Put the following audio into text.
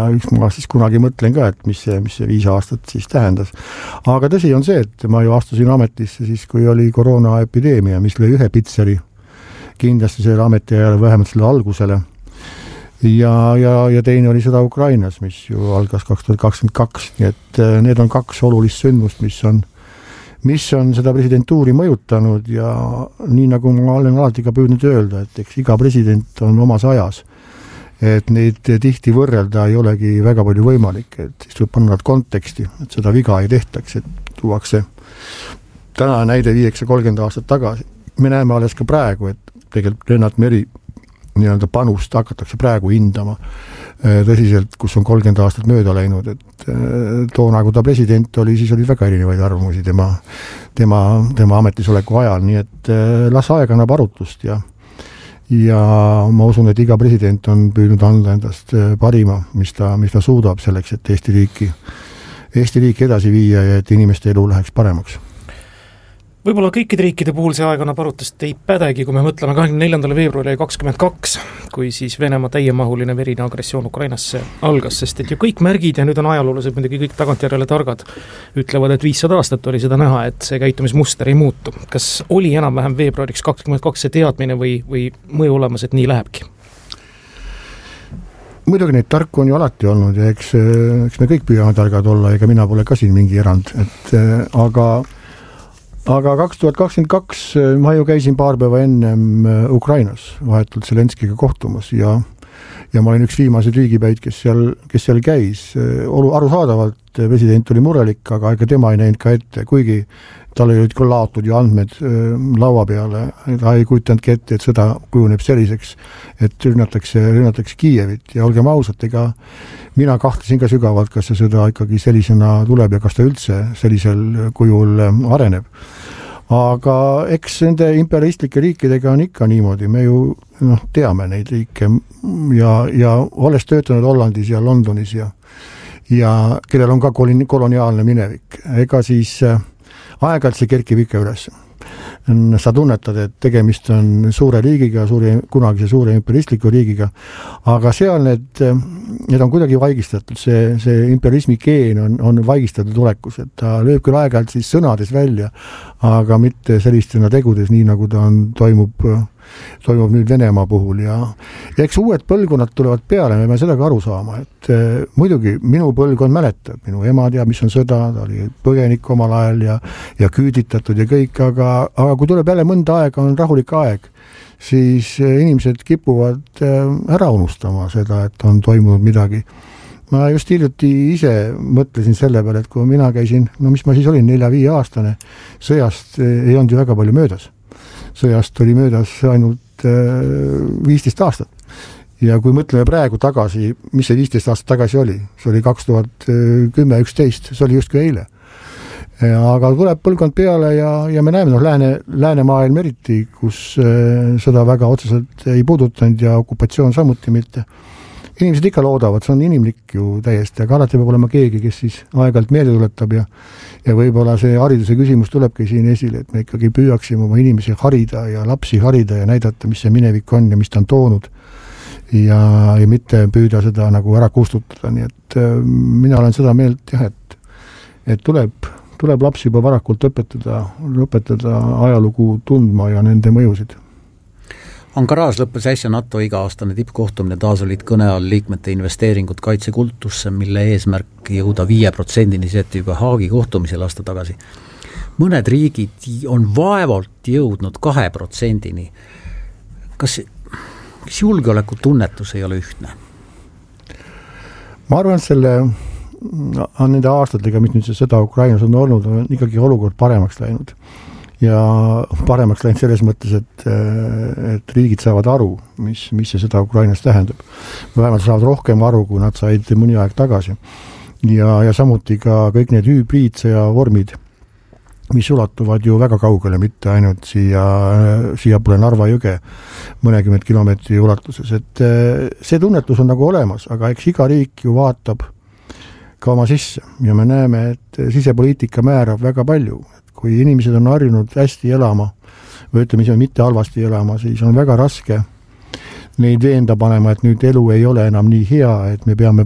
üks ma siis kunagi mõtlen ka, et mis see 5 aastat siis tähendas. Aga tõsi on see, et ma ju astusin ametisse siis, kui oli koroonaepideemia, mis lõi ühe pitseri kindlasti selle ametiajale, vähemalt selle algusele. Ja teine oli sõda Ukrainas, mis ju algas 2022, nii et need on 2 olulist sündmust, mis on seda presidentuuri mõjutanud ja nii nagu ma olen alati ka püüdnud öelda, et eks iga president on omas ajas, et neid tihti võrrelda ei olegi väga palju võimalik, et siis tuleb panna nad konteksti, et seda viga ei tehtaks, et tuuakse täna näide 30 aastat tagasi. Me näeme alles ka praegu, et tegelikult Lennart Meri nii-öelda panust hakatakse praegu hindama tõsiselt, kus on 30 aastat mööda läinud, et toona, kui ta president oli, siis oli väga erinevaid arvamusi tema ametisoleku ajal, nii et las aeg annab arutust ja ma usun, et iga president on püüdnud anda endast parima, mis ta suudab selleks, et Eesti riiki edasi viia ja et inimeste elu läheks paremaks. Võib-olla kõikide riikide puhul see aeg annab arutust ei pädegi, kui me mõtleme 24. veebruari 22, kui siis Venemaa täiemahuline verine agressioon Ukrainasse algas, sest et ju kõik märgid ja nüüd on ajaloolased muidugi kõik tagantjärele targad, ütlevad, et 500 aastat oli seda näha, et see käitumismuster ei muutu. Kas oli enam-vähem veebruariks 22 see teadmine või mõju olemas, et nii lähebki? Muidugi neid tarku on ju alati olnud ja eks me kõik püüame targad olla, ega mina pole ka siin mingi erand, aga 2022 ma ju käisin paar päeva ennem Ukrainas vahetult Zelenskiga kohtumas ja ma olin üks viimaseid riigipäid, kes seal käis. Arusaadavalt president oli murelik, aga ega tema ei näinud ka ette, kuigi tal olid küll laotud ju andmed laua peale. Ta ei kujutanud ette, et sõda kujuneb selliseks, et rünnatakse Kiievit ja olgem ausad, ega mina kahtlesin ka sügavalt, kas see sõda ikkagi sellisena tuleb ja kas ta üldse sellisel kujul areneb. Aga eks nende imperialistlike riikidega on ikka niimoodi, me ju teame neid riike ja olles töötanud Hollandis ja Londonis ja kellel on ka koloniaalne minevik, ega siis aeg-ajalt see kerkib ikka üles. Sa tunnetad, et tegemist on suure riigiga, kunagise suure imperialistliku riigiga, aga seal need on kuidagi vaigistatud, see imperialismi geen on vaigistatud olekus, et ta lööb küll aeg-ajalt siis sõnades välja, aga mitte sellistena tegudes, nii nagu ta toimub nüüd Venemaa puhul ja eks uued põlvkonnad tulevad peale, me peame seda ka aru saama, et muidugi minu põlvkond mäletab, minu ema teab, mis on sõda, ta oli põgenik omal ajal ja küüditatud ja kõik, aga kui tuleb jälle mõnda aega, on rahulik aeg, siis inimesed kipuvad ära unustama seda, et on toimunud midagi. Ma just hiljuti ise mõtlesin selle peale, et kui mina käisin, mis ma siis olin, 4-5 aastane, sõjast ei olnud ju väga palju möödas. Sõjast oli möödas ainult 15 aastat. Ja kui mõtleme praegu tagasi, mis see 15 aastat tagasi oli? See oli 2010-11, see oli justkui eile. Aga tuleb põlvkond peale ja me näeme, läänemaailm eriti, kus seda väga otseselt ei puudutanud ja okupatsioon samuti mitte. Inimesed ikka loodavad, see on inimlik ju täiesti, aga alati peab olema keegi, kes siis aeg-ajalt meelde tuletab ja võib-olla see hariduse küsimus tulebki siin esile, et me ikkagi püüaksime oma inimesi harida ja lapsi harida ja näidata, mis see minevik on ja mis ta on toonud ja mitte püüda seda nagu ära kustutada, nii et mina olen seda meelt jah, et tuleb lapsi juba varakult õpetada ajalugu tundma ja nende mõjusid. Ankaras lõppes äsja NATO iga-aastane tippkohtumine, taas olid kõne all liikmete investeeringud kaitsekultusse, mille eesmärk jõuda 5%-ni seeti juba Haagi kohtumisel aasta tagasi. Mõned riigid on vaevalt jõudnud 2%-ni. Kas julgeoleku tunnetus ei ole ühtne? Ma arvan, et nende aastatega, mis nüüd see sõda Ukrainas on olnud, on ikkagi olukord paremaks läinud. Ja paremaks läinud selles mõttes, et riigid saavad aru, mis see sõda Ukrainas tähendab. Vähemalt saavad rohkem aru, kui nad said mõni aeg tagasi. Ja samuti ka kõik need hübriidsõja vormid, mis ulatuvad ju väga kaugele, mitte ainult siia pole Narva jõge mõnekümmet kilomeetri ulatuses. Et see tunnetus on nagu olemas, aga eks iga riik ju vaatab ka oma sisse ja me näeme, et sisepoliitika määrab väga palju. Kui inimesed on harjunud hästi elama või ütleme, mitte halvasti elama, siis on väga raske neid veenda panema, et nüüd elu ei ole enam nii hea, et me peame